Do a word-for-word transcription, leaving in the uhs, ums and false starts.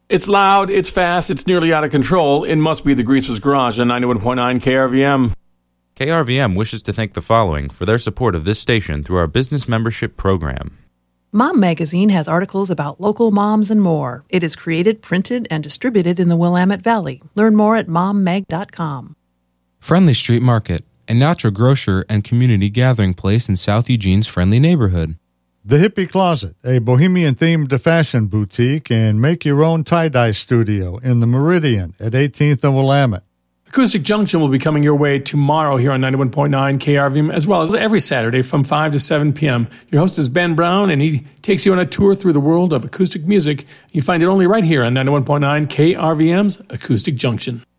It's loud, it's fast, it's nearly out of control. It must be the Greaser's Garage on ninety-one point nine K R V M. K R V M wishes to thank the following for their support of this station through our business membership program. Mom Magazine has articles about local moms and more. It is created, printed, and distributed in the Willamette Valley. Learn more at mom mag dot com. Friendly Street Market, a natural grocer and community gathering place in South Eugene's friendly neighborhood. The Hippie Closet, a bohemian-themed fashion boutique and make-your-own tie-dye studio in the Meridian at eighteenth and Willamette. Acoustic Junction will be coming your way tomorrow here on ninety-one point nine K R V M, as well as every Saturday from five to seven p.m. Your host is Ben Brown, and he takes you on a tour through the world of acoustic music. You find it only right here on ninety-one point nine K R V M's Acoustic Junction.